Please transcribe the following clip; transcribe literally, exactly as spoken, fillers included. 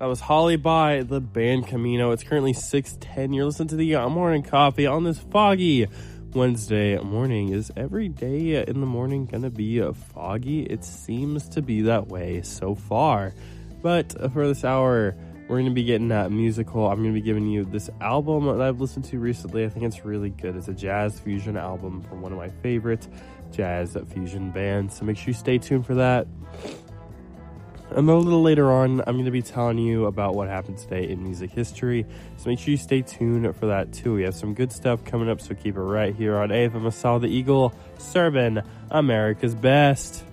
That was Holly by the band Camino. It's currently six ten. You're listening to the Morning Coffee on this foggy Wednesday morning. Is every day in the morning going to be foggy? It seems to be that way so far. But for this hour, we're going to be getting that musical. I'm going to be giving you this album that I've listened to recently. I think it's really good. It's a jazz fusion album from one of my favorite jazz fusion bands. So make sure you stay tuned for that. And a little later on, I'm going to be telling you about what happened today in music history. So make sure you stay tuned for that too. We have some good stuff coming up, so keep it right here on A F M Asal the Eagle, serving America's best.